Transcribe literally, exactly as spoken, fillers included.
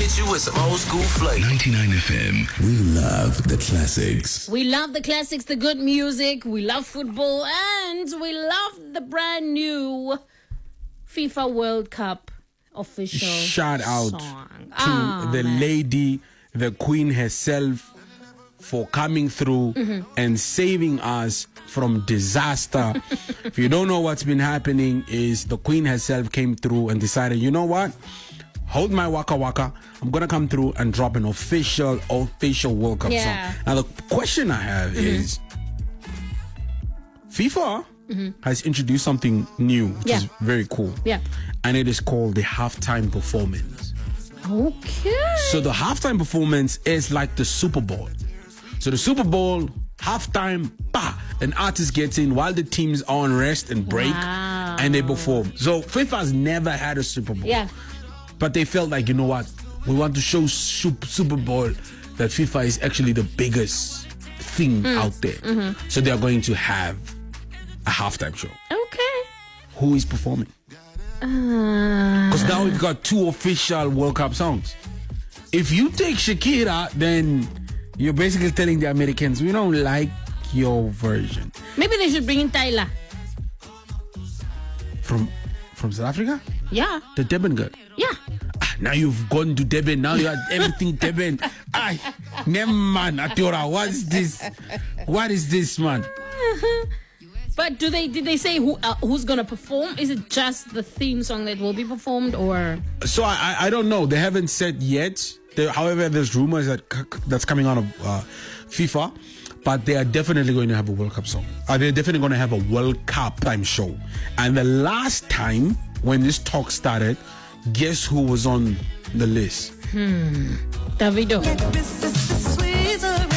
hit you with some old school flavor. ninety-nine F M. We love the classics. We love the classics, the good music. We love football. And we love the brand new FIFA World Cup official Shout out song. to Ah, the man. lady, the queen herself, for coming through Mm-hmm. and saving us from disaster. If you don't know what's been happening, is the queen herself came through and decided, you know what? Hold my waka waka. I'm gonna come through and drop an official, official World Cup Yeah. song. Now the question I have Mm-hmm. is, FIFA has introduced something new, which Yeah. is very cool. Yeah. And it is called the halftime performance. Okay. So the halftime performance is like the Super Bowl. So the Super Bowl, halftime, bah, an artist gets in while the teams are on rest and break, Wow. and they perform. So FIFA's never had a Super Bowl. Yeah. But they felt like, you know what, we want to show Sup- Super Bowl that FIFA is actually the biggest thing Mm. out there. Mm-hmm. So they're going to have a halftime show. Okay. Who is performing? Uh, Because now we've got two official World Cup songs. If you take Shakira, then you're basically telling the Americans, we don't like your version. maybe they should bring in Tyler. From from South Africa? Yeah. The Deben girl. Yeah. Ah, now you've gone to Deben. Now you have everything Deben. Ay, never man, Atora, what's this? What is this, man? But do they did they say who uh, who's gonna perform? Is it just the theme song that will be performed, or So I, I I don't know. They haven't said yet. There, however, there's rumors that c- c- that's coming out of uh, FIFA, but they are definitely going to have a World Cup song. Uh, they're definitely going to have a World Cup time show. And the last time when this talk started, guess who was on the list? Davido? This is, this is sweet,